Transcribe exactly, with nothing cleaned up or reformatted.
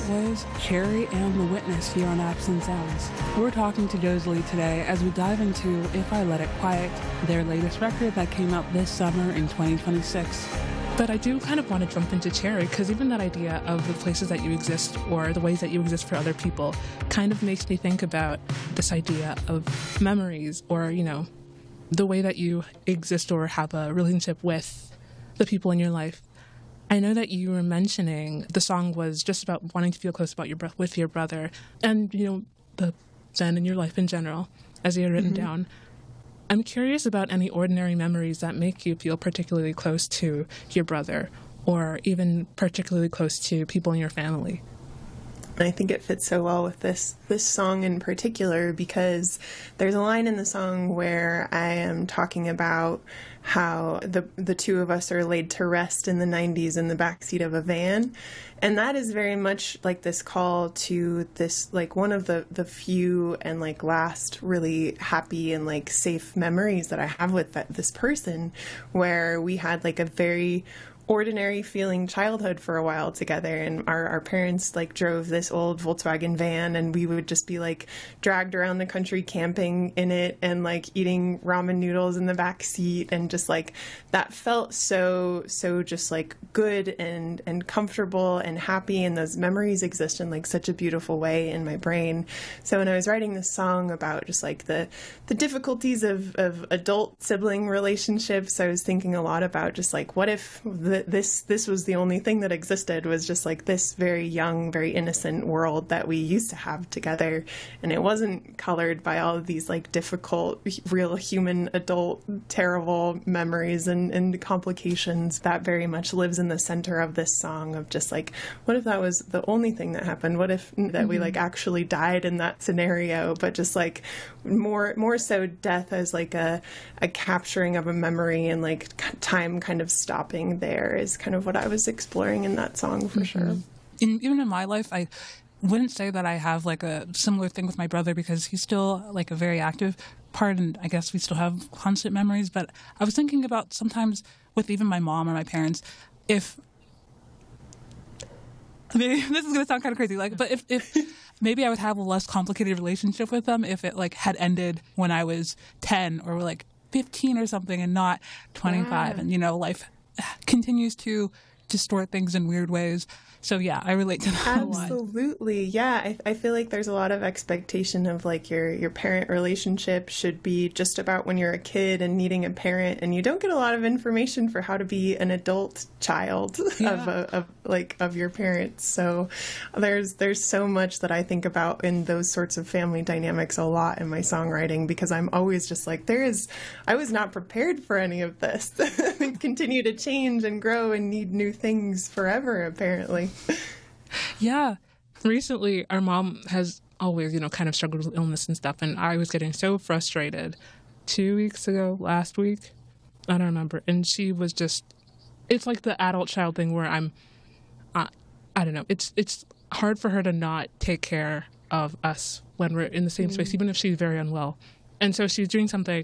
was Cherry and The Witness here on Absent Sounds. We're talking to Joselie today as we dive into If I Let It Quiet, their latest record that came out this summer in twenty twenty-six. But I do kind of want to jump into Cherry, because even that idea of the places that you exist or the ways that you exist for other people kind of makes me think about this idea of memories, or, you know, the way that you exist or have a relationship with the people in your life. I know that you were mentioning the song was just about wanting to feel close about your bro- with your brother and, you know, the Zen in your life in general, as you had written mm-hmm. down. I'm curious about any ordinary memories that make you feel particularly close to your brother, or even particularly close to people in your family. I think it fits so well with this this song in particular, because there's a line in the song where I am talking about how the the two of us are laid to rest in the nineties in the backseat of a van. And that is very much like this call to this, like, one of the, the few and, like, last really happy and, like, safe memories that I have with that, this person, where we had, like, a very ordinary feeling childhood for a while together, and our, our parents like drove this old Volkswagen van, and we would just be like dragged around the country camping in it and like eating ramen noodles in the back seat, and just like that felt so so just like good and and comfortable and happy, and those memories exist in like such a beautiful way in my brain. So when I was writing this song about just like the the difficulties of, of adult sibling relationships, I was thinking a lot about just like, what if the this this was the only thing that existed, was just like this very young, very innocent world that we used to have together, and it wasn't colored by all of these like difficult, real human, adult, terrible memories and, and complications. That very much lives in the center of this song, of just like, what if that was the only thing that happened? What if that mm-hmm. we like actually died in that scenario, but just like more more so death as like a, a capturing of a memory, and like time kind of stopping there is kind of what I was exploring in that song for mm-hmm. sure. In, even in my life, I wouldn't say that I have like a similar thing with my brother, because he's still like a very active part, and I guess we still have constant memories. But I was thinking about sometimes with even my mom or my parents, if maybe this is going to sound kind of crazy, like, but if, if maybe I would have a less complicated relationship with them if it like had ended when I was ten or like fifteen or something, and not twenty-five. Yeah. And, you know, life continues to distort things in weird ways. So yeah, I relate to that a lot. Absolutely. Yeah. I, I feel like there's a lot of expectation of like your, your parent relationship should be just about when you're a kid and needing a parent, and you don't get a lot of information for how to be an adult child yeah. of, a, of like of your parents. So there's there's so much that I think about in those sorts of family dynamics a lot in my songwriting, because I'm always just like, there is, I was not prepared for any of this. Continue to change and grow and need new things forever, apparently. Yeah. Recently, our mom has always, you know, kind of struggled with illness and stuff, and I was getting so frustrated two weeks ago, last week, I don't remember, and she was just, it's like the adult-child thing where I'm, uh, I don't know, it's it's hard for her to not take care of us when we're in the same mm-hmm. space, even if she's very unwell. And so she's doing something